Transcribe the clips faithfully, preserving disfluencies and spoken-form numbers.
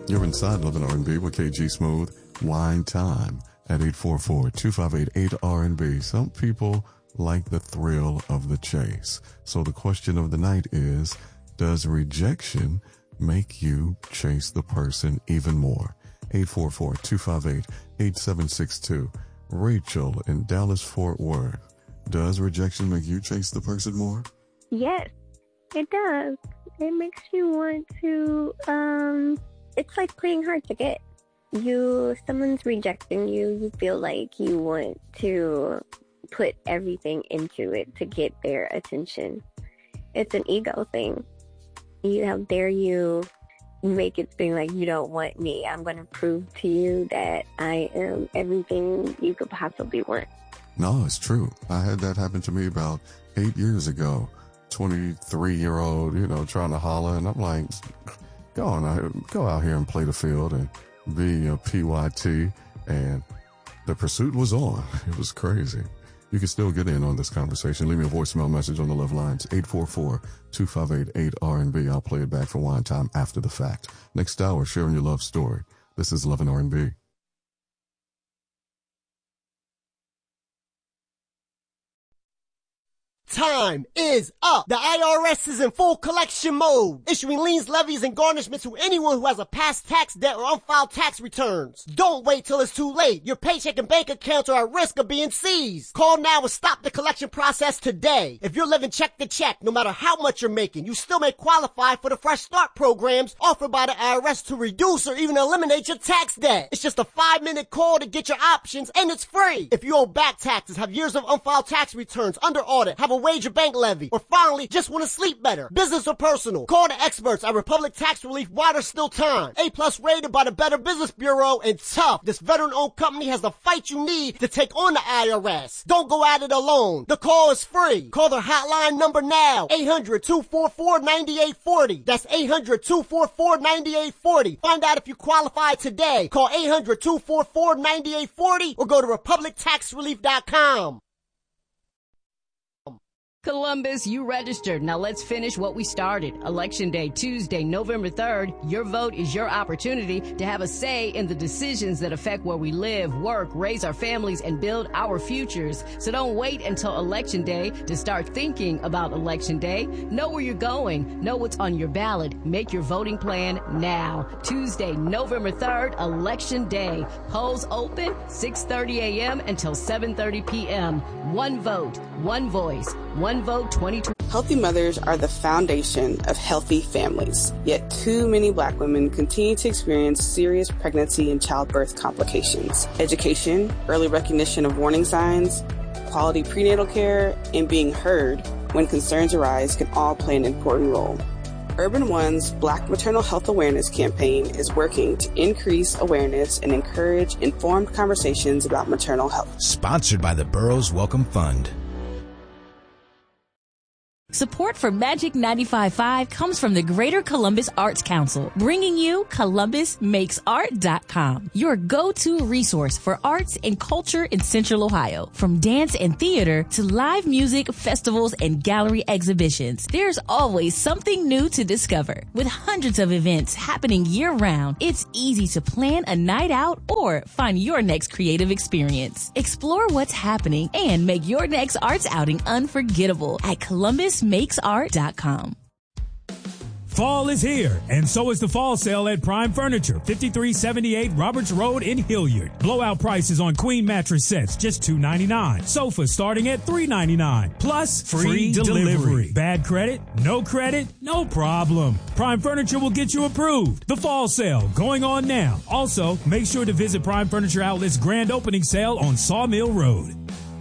You're inside Love and R and B with K G Smooth. Wine Time at eight four four, two five eight, eight R and B. Some people like the thrill of the chase. So the question of the night is, does rejection make you chase the person even more? eight four four, two five eight, eight seven six two. Rachel in Dallas, Fort Worth. Does rejection make you chase the person more? Yes, it does. It makes you want to, um, it's like playing hard to get. You, someone's rejecting you, you feel like you want to put everything into it to get their attention. It's an ego thing. You, how dare you make it seem like you don't want me. I'm going to prove to you that I am everything you could possibly want. No, it's true. I had that happen to me about eight years ago. twenty-three-year-old, you know, trying to holler, and I'm like, go on, out, go out here and play the field and be a P Y T, and the pursuit was on. It was crazy. You can still get in on this conversation. Leave me a voicemail message on the love lines, eight four four, two five eight, eight R and B. I'll play it back for Wine Time after the fact. Next hour, sharing your love story. This is Love and R and B. Time is up. The I R S is in full collection mode, issuing liens, levies, and garnishments to anyone who has a past tax debt or unfiled tax returns. Don't wait till it's too late. Your paycheck and bank accounts are at risk of being seized. Call now and stop the collection process today. If you're living check to check, no matter how much you're making, you still may qualify for the Fresh Start programs offered by the I R S to reduce or even eliminate your tax debt. It's just a five-minute call to get your options, and it's free. If you owe back taxes, have years of unfiled tax returns, under audit, have a wage or bank levy, or finally just want to sleep better, business or personal, call the experts at Republic Tax Relief while there's still time. A plus rated by the Better Business Bureau, and tough. This veteran-owned company has the fight you need to take on the I R S. Don't go at it alone. The call is free. Call their hotline number now, eight hundred, two four four, nine eight four zero. That's eight hundred, two four four, nine eight four zero. Find out if you qualify today. Call eight hundred, two four four, nine eight four zero or go to republic tax relief dot com. Columbus, you registered. Now let's finish what we started. Election Day, Tuesday, November third. Your vote is your opportunity to have a say in the decisions that affect where we live, work, raise our families, and build our futures. So don't wait until Election Day to start thinking about Election Day. Know where you're going. Know what's on your ballot. Make your voting plan now. Tuesday, November third, Election Day. Polls open six thirty a.m. until seven thirty p.m. One vote, one voice, one One vote twenty twenty. Healthy mothers are the foundation of healthy families. Yet too many Black women continue to experience serious pregnancy and childbirth complications. Education, early recognition of warning signs, quality prenatal care, and being heard when concerns arise can all play an important role. Urban One's Black Maternal Health Awareness campaign is working to increase awareness and encourage informed conversations about maternal health. Sponsored by the Burroughs Welcome Fund. Support for Magic ninety-five point five comes from the Greater Columbus Arts Council, bringing you Columbus Makes Art dot com, your go-to resource for arts and culture in Central Ohio. From dance and theater to live music, festivals, and gallery exhibitions, there's always something new to discover. With hundreds of events happening year-round, it's easy to plan a night out or find your next creative experience. Explore what's happening and make your next arts outing unforgettable at Columbus Makes Art dot com. Fall is here, and so is the fall sale at Prime Furniture, fifty-three seventy-eight Roberts Road in Hilliard. Blowout prices on queen mattress sets, just two ninety-nine. Sofas starting at three ninety-nine. Plus, free, free delivery. delivery. Bad credit? No credit? No problem. Prime Furniture will get you approved. The fall sale going on now. Also, make sure to visit Prime Furniture Outlet's grand opening sale on Sawmill Road.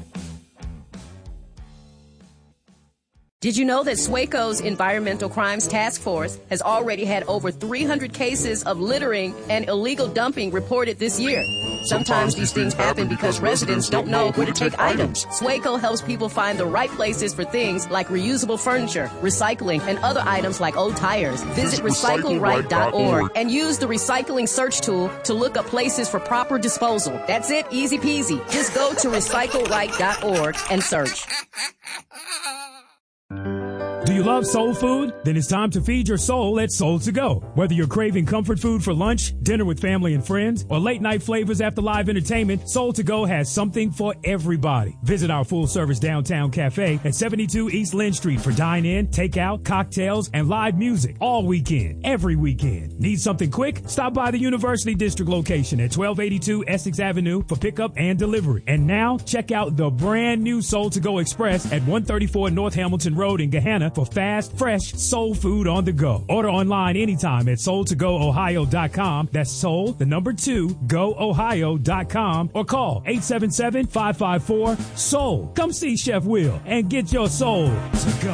Did you know that SWACO's Environmental Crimes Task Force has already had over three hundred cases of littering and illegal dumping reported this year? Sometimes these things happen because residents don't know where to take items. SWACO helps people find the right places for things like reusable furniture, recycling, and other items like old tires. Visit recycle right dot org and use the recycling search tool to look up places for proper disposal. That's it, easy peasy. Just go to recycle right dot org and search. you love soul food? Then it's time to feed your soul at Soul to Go. Whether you're craving comfort food for lunch, dinner with family and friends, or late night flavors after live entertainment, Soul to Go has something for everybody. Visit our full service downtown cafe at seventy-two East Lynn Street for dine-in, takeout, cocktails, and live music all weekend, every weekend. Need something quick? Stop by the University District location at twelve eighty-two Essex Avenue for pickup and delivery. And now, check out the brand new Soul to Go Express at one thirty-four North Hamilton Road in Gahanna for fast, fresh soul food on the go. Order online anytime at soul to go ohio dot com. That's soul, the number two, go ohio dot com, or call eight seven seven, five five four, SOUL. Come see Chef Will and get your soul to go.